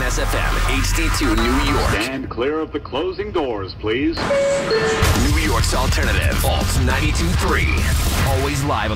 SFM, HD2 New York. Stand clear of the closing doors, please. New York's alternative, Alt 92.3. Always live on